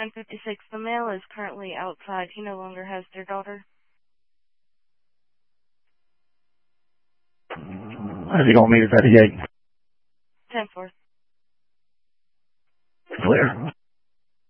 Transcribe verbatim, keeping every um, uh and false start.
ten fifty-six, the male is currently outside. He no longer has their daughter. How's he gonna meet us at the gate? ten four. Clear.